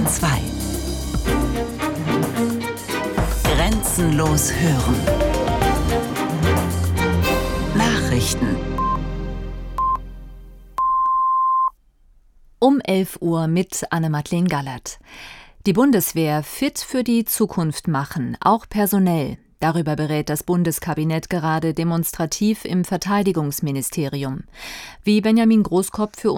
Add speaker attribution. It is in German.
Speaker 1: 2. Grenzenlos hören. Nachrichten.
Speaker 2: Um 11 Uhr mit Anne-Madeleine Gallert. Die Bundeswehr fit für die Zukunft machen, auch personell. Darüber berät das Bundeskabinett gerade demonstrativ im Verteidigungsministerium. Wie Benjamin Großkopf für